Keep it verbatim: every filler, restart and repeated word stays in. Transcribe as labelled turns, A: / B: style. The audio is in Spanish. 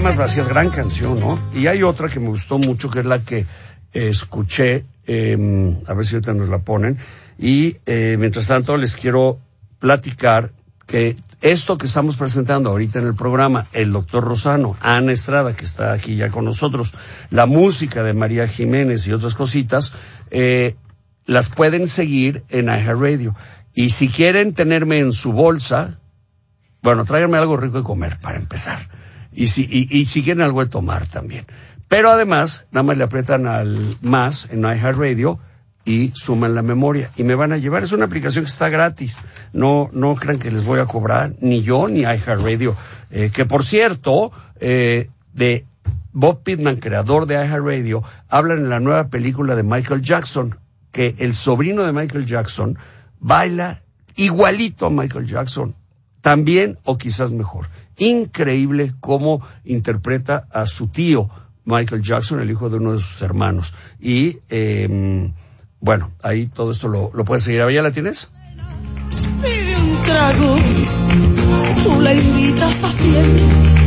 A: Lágrimas Vacías, gran canción, ¿no? Y hay otra que me gustó mucho, que es la que eh, escuché, eh, a ver si ahorita nos la ponen, y eh, mientras tanto les quiero platicar que esto que estamos presentando ahorita en el programa, el doctor Rosano, Ana Estrada, que está aquí ya con nosotros, la música de María Jiménez y otras cositas, eh, las pueden seguir en iHeartRadio. Y si quieren tenerme en su bolsa, bueno, tráiganme algo rico de comer, para empezar. Y si, y, y si quieren algo de tomar también. Pero además, nada más le aprietan al más en iHeartRadio y suman la memoria. Y me van a llevar. Es una aplicación que está gratis. No, no crean que les voy a cobrar, ni yo, ni iHeartRadio. Eh, que por cierto, eh, de Bob Pittman, creador de iHeartRadio, hablan en la nueva película de Michael Jackson, que el sobrino de Michael Jackson baila igualito a Michael Jackson. También, o quizás mejor. Increíble cómo interpreta a su tío Michael Jackson, el hijo de uno de sus hermanos. Y, eh, bueno, ahí todo esto lo, lo puedes seguir. ¿Ya la tienes?
B: Pide un trago, tú la invitas a cien,